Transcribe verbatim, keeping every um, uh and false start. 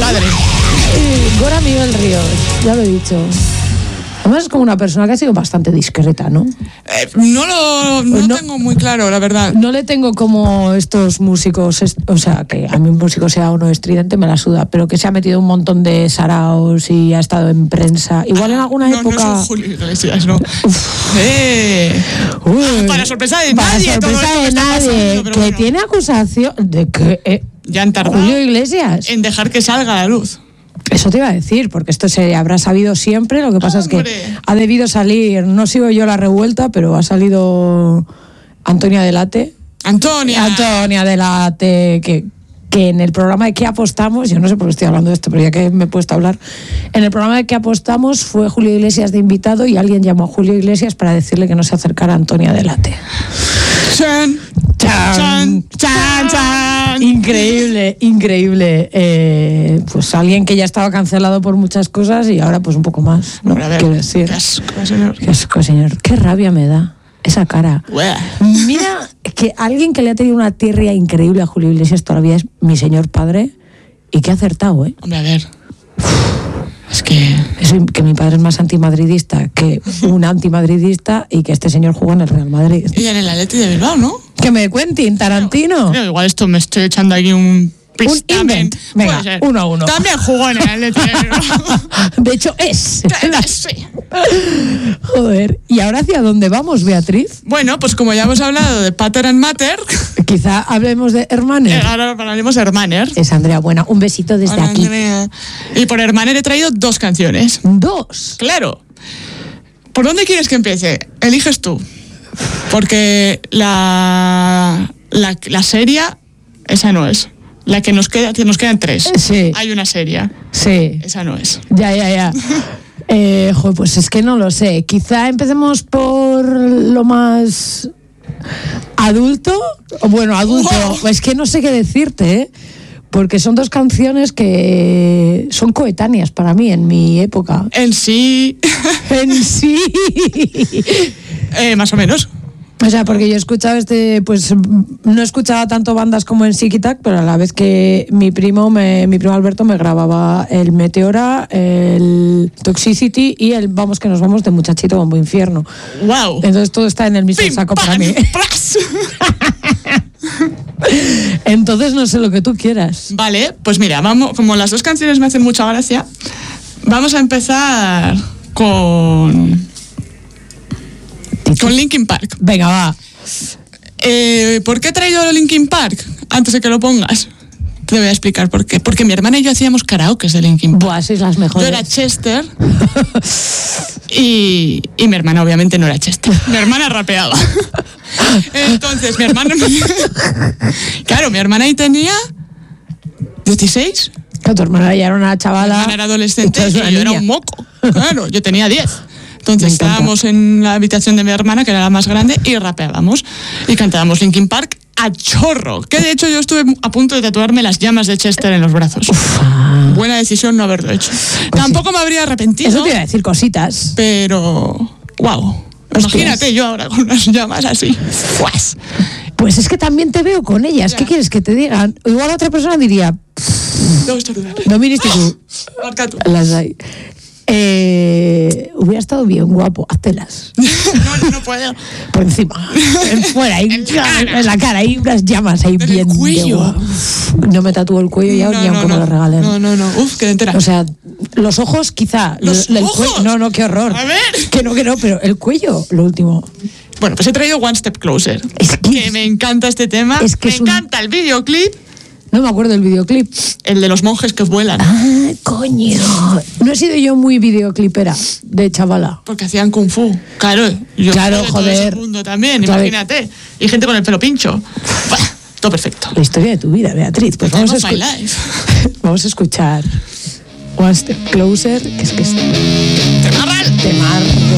padre. Y Gora Miguel Ríos, ya lo he dicho. Además es como una persona que ha sido bastante discreta, ¿no? Eh, no lo no no, tengo muy claro, la verdad. No le tengo como estos músicos, o sea, que a mí un músico sea uno estridente me la suda, pero que se ha metido un montón de saraos y ha estado en prensa. Igual en alguna no, época... No, es Julio Iglesias, no. Eh. Uy, para sorpresa de para nadie. sorpresa todo esto de que nadie, pasando, que bueno. tiene acusación de que... Eh, ya han tardado Julio Iglesias. en dejar que salga a la luz. Eso te iba a decir, porque esto se habrá sabido siempre, lo que pasa ¡Hombre! Es que ha debido salir, no sigo yo la revuelta, pero ha salido Antonia Delate. Antonia. Antonia Delate, que, que en el programa de ¿Qué apostamos? Yo no sé por qué estoy hablando de esto, pero ya que me he puesto a hablar, en el programa de ¿Qué apostamos? Fue Julio Iglesias de invitado y alguien llamó a Julio Iglesias para decirle que no se acercara a Antonia Delate. Chan, chan, chan, chan. Increíble, increíble. Eh, pues alguien que ya estaba cancelado por muchas cosas y ahora pues un poco más, ¿no? A ver, Quiero decir. Qué asco, señor. Qué asco, señor. Qué rabia me da esa cara. Ué. Mira que alguien que le ha tenido una tirria increíble a Julio Iglesias todavía es mi señor padre y que ha acertado, ¿eh? Hombre, a ver. Es que... Eso, que mi padre es más antimadridista que un antimadridista y que este señor juega en el Real Madrid. Y en el Atleti de Bilbao, ¿no? Que me Quentin Tarantino. Pero igual esto me estoy echando aquí un pistamen. Un invent. Venga, uno a uno. También jugó en el Atleti de Bilbao. De hecho, es. Sí. Joder. ¿Y ahora hacia dónde vamos, Beatriz? Bueno, pues como ya hemos hablado de Pater and Matter, quizá hablemos de Hermaner. Eh, ahora hablaremos de Hermaner. Es Andrea Buena. Un besito desde Hola, aquí. Andrea. Y por Hermaner he traído dos canciones. ¿Dos? Claro. ¿Por dónde quieres que empiece? Eliges tú. Porque la, la, la seria, esa no es. La que nos queda, que nos quedan tres. Sí. Hay una seria. Sí. Esa no es. Ya, ya, ya. eh, joder, pues es que no lo sé. Quizá empecemos por lo más adulto. Bueno, adulto. Wow. Es que no sé qué decirte, ¿eh? Porque son dos canciones que son coetáneas para mí en mi época. En sí. En sí. eh, más o menos. O sea, porque yo he escuchado este, pues no he escuchado tanto bandas como en Sick Tac, pero a la vez que mi primo, me, mi primo Alberto me grababa el Meteora, el Toxicity y el Vamos que nos vamos de Muchachito Bombo Infierno. Wow. Entonces todo está en el mismo Pim, saco pan, para mí. Entonces no sé lo que tú quieras. Vale, pues mira, vamos, como las dos canciones me hacen mucha gracia, vamos a empezar con... Con Linkin Park. Venga, va. Eh, ¿Por qué he traído Linkin Park? Antes de que lo pongas. Te voy a explicar por qué. Porque mi hermana y yo hacíamos karaokes de Linkin Park. Buah, sois las mejores. Yo era Chester y, y mi hermana obviamente no era Chester. Mi hermana rapeaba. Entonces mi hermana... Claro, mi hermana ahí tenía dieciséis. Que tu hermana ya era una chavala. Mi hermana era adolescente y, y yo niña. era un moco. Claro, yo tenía diez. Entonces Me encanta. estábamos en la habitación de mi hermana, que era la más grande, y rapeábamos. Y cantábamos Linkin Park a chorro. Que de hecho yo estuve a punto de tatuarme las llamas de Chester en los brazos. Ufa. Buena decisión no haberlo hecho. Pues Tampoco sí. me habría arrepentido. Eso te iba a decir cositas. Pero... ¡Wow! Hostias. Imagínate yo ahora con unas llamas así. ¡Fuas! Pues es que también te veo con ellas. Ya. ¿Qué quieres que te digan? Igual otra persona diría, Debo estornudar. no viniste tú. Marca tú. Las hay. Eh, hubiera estado bien guapo, háztelas. No, no puedo. Por encima. En fuera, ahí, En la cara. en la cara, hay unas llamas ahí En el bien. de cuello. guapo. No me tatúo el cuello ya, No, ni aunque no, me no. lo regalen. No, no, no. Uf, qué entera. O sea, los ojos quizá. ¿Los el, el ojos? cuello- no, no, qué horror. A ver. Que no, que no, pero el cuello, lo último. Bueno, pues he traído One Step Closer. Es que- que me encanta este tema. Es que me es un- encanta el videoclip. No me acuerdo del videoclip. El de los monjes que vuelan. Ah, coño. No he sido yo muy videoclipera de chavala. Porque hacían kung fu. Claro, yo Claro, soy de todo joder. ese mundo también, Claro. imagínate. Y gente con el pelo pincho. Buah, todo perfecto. La historia de tu vida, Beatriz. Pues The vamos a, time of my escu- life. vamos a escuchar One Step Closer, que es que es Te amarran. de mar.